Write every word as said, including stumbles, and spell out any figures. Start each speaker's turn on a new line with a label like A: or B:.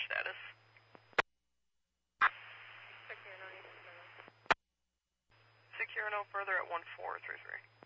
A: status.
B: Secure no,
A: Secure no further at one four three three.